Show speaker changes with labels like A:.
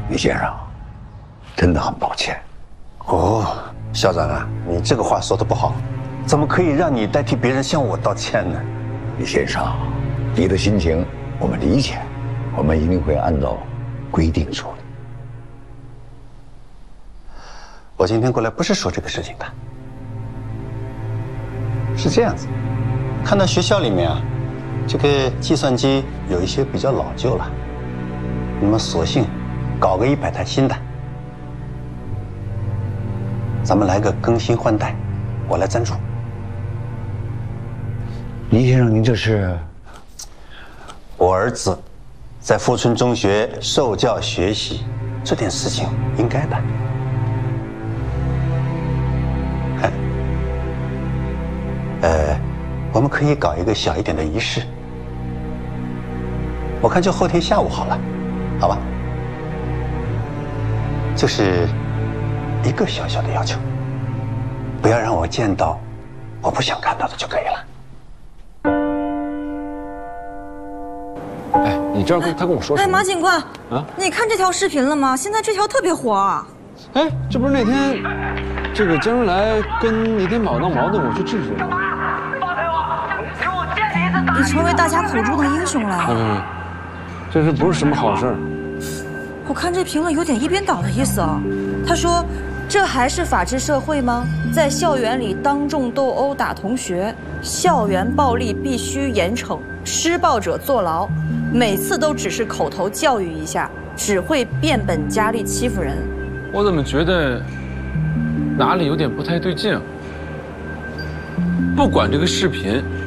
A: 李先生，真的很抱歉。
B: 哦，校长啊，你这个话说的不好，怎么可以让你代替别人向我道歉呢？
A: 李先生，你的心情我们理解，我们一定会按照规定处理。
B: 我今天过来不是说这个事情的，是这样子，看到学校里面啊，这个计算机有一些比较老旧了，那么索性搞个100台新的，咱们来个更新换代，我来赞助。
A: 李先生，您这是？
B: 我儿子在富春中学受教学习，这点事情应该的。我们可以搞一个小一点的仪式，我看就后天下午好了，好吧？就是一个小小的要求，不要让我见到我不想看到的就可以了。
C: 哎，你知道他跟我说什么？
D: 哎，马警官啊，你看这条视频了吗？现在这条特别火啊。
C: 哎，这不是那天这个江如来跟李天宝闹矛盾，我去制止了。
D: 你成为大家口中的英雄了。
C: 这是不是什么好事？
D: 我看这评论有点一边倒的意思啊。他说：“这还是法治社会吗？在校园里当众斗殴打同学，校园暴力必须严惩，施暴者坐牢。每次都只是口头教育一下，只会变本加厉欺负人。”
C: 我怎么觉得哪里有点不太对劲啊？不管这个视频